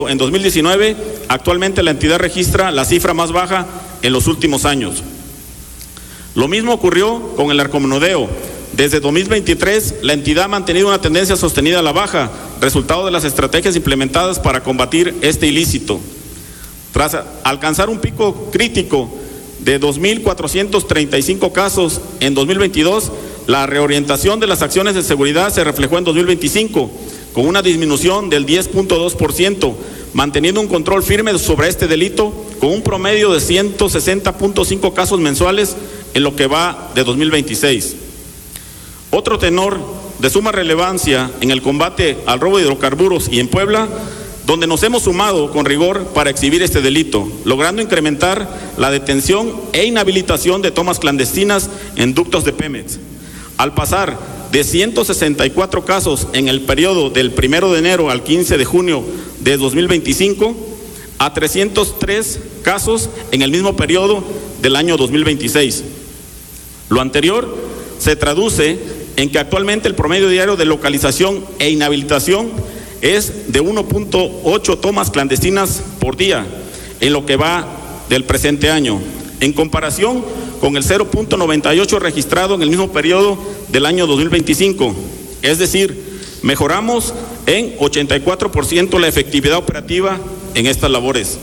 En 2019, actualmente la entidad registra la cifra más baja en los últimos años. Lo mismo ocurrió con el narcomenudeo. Desde 2023, la entidad ha mantenido una tendencia sostenida a la baja, resultado de las estrategias implementadas para combatir este ilícito. Tras alcanzar un pico crítico de 2.435 casos en 2022, la reorientación de las acciones de seguridad se reflejó en 2025, con una disminución del 10.2%, manteniendo un control firme sobre este delito, con un promedio de 160.5 casos mensuales en lo que va de 2026. Otro tenor de suma relevancia en el combate al robo de hidrocarburos y en Puebla, donde nos hemos sumado con rigor para exhibir este delito, logrando incrementar la detención e inhabilitación de tomas clandestinas en ductos de Pemex, al pasar de 164 casos en el periodo del 1 de enero al 15 de junio de 2025 a 303 casos en el mismo periodo del año 2026. Lo anterior se traduce en que actualmente el promedio diario de localización e inhabilitación es de 1.8 tomas clandestinas por día en lo que va del presente año, en comparación con el 0.98 registrado en el mismo periodo del año 2025. Es decir, mejoramos en 84% la efectividad operativa en estas labores.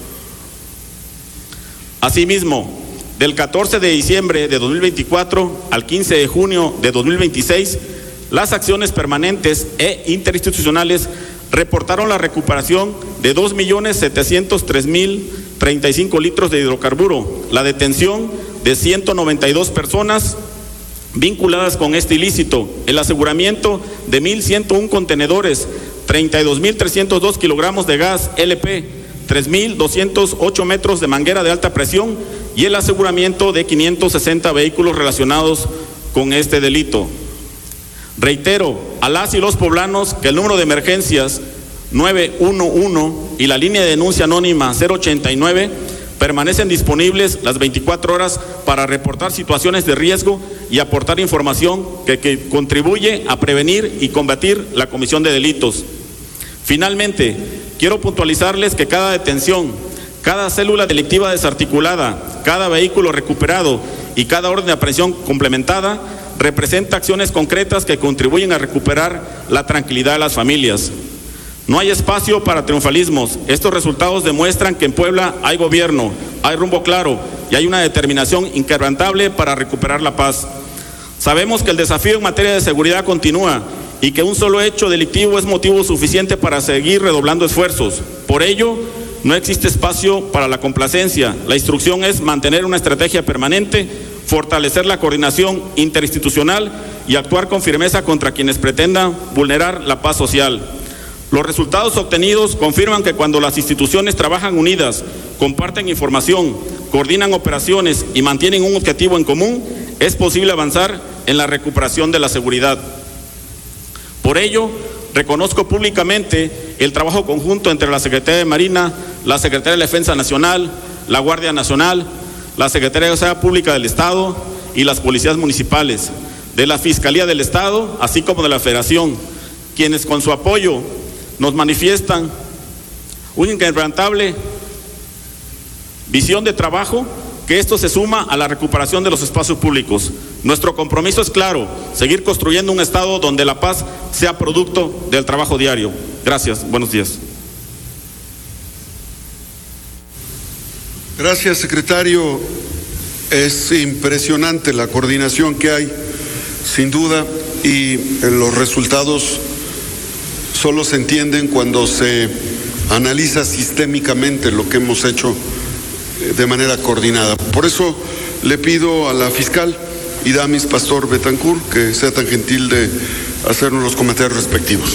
Asimismo, del 14 de diciembre de 2024 al 15 de junio de 2026, las acciones permanentes e interinstitucionales reportaron la recuperación de 2.703.035 litros de hidrocarburo, la detención de 192 personas vinculadas con este ilícito, el aseguramiento de 1.101 contenedores, 32.302 kilogramos de gas LP, 3.208 metros de manguera de alta presión y el aseguramiento de 560 vehículos relacionados con este delito. Reitero a las y los poblanos que el número de emergencias 911 y la línea de denuncia anónima 089 permanecen disponibles las 24 horas para reportar situaciones de riesgo y aportar información que contribuye a prevenir y combatir la comisión de delitos. Finalmente, quiero puntualizarles que cada detención, cada célula delictiva desarticulada, cada vehículo recuperado y cada orden de aprehensión complementada representa acciones concretas que contribuyen a recuperar la tranquilidad de las familias. No hay espacio para triunfalismos. Estos resultados demuestran que en Puebla hay gobierno, hay rumbo claro y hay una determinación inquebrantable para recuperar la paz. Sabemos que el desafío en materia de seguridad continúa y que un solo hecho delictivo es motivo suficiente para seguir redoblando esfuerzos. Por ello, no existe espacio para la complacencia. La instrucción es mantener una estrategia permanente, fortalecer la coordinación interinstitucional y actuar con firmeza contra quienes pretendan vulnerar la paz social. Los resultados obtenidos confirman que cuando las instituciones trabajan unidas, comparten información, coordinan operaciones y mantienen un objetivo en común, es posible avanzar en la recuperación de la seguridad. Por ello, reconozco públicamente el trabajo conjunto entre la Secretaría de Marina, la Secretaría de Defensa Nacional, la Guardia Nacional, la Secretaría de Seguridad Pública del Estado y las policías municipales, de la Fiscalía del Estado, así como de la Federación, quienes con su apoyo nos manifiestan una inquebrantable visión de trabajo, que esto se suma a la recuperación de los espacios públicos. Nuestro compromiso es claro, seguir construyendo un Estado donde la paz sea producto del trabajo diario. Gracias, buenos días. Gracias, secretario. Es impresionante la coordinación que hay, sin duda, y los resultados solo se entienden cuando se analiza sistémicamente lo que hemos hecho de manera coordinada. Por eso le pido a la fiscal Idamis Pastor Betancourt que sea tan gentil de hacernos los comentarios respectivos.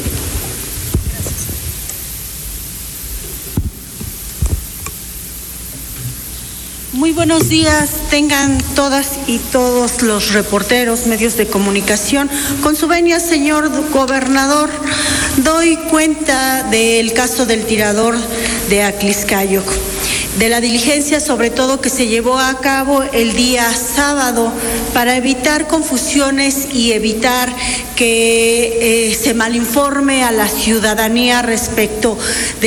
Muy buenos días, tengan todas y todos los reporteros, medios de comunicación. Con su venia, señor gobernador, doy cuenta del caso del tirador de Atliscayo, de la diligencia sobre todo que se llevó a cabo el día sábado para evitar confusiones y evitar que se malinforme a la ciudadanía respecto de